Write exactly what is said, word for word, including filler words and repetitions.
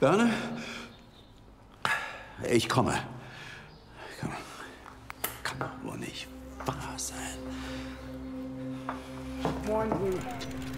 Berne? Ich komme. Komm. Kann doch wohl nicht wahr sein. Moin, Brüder.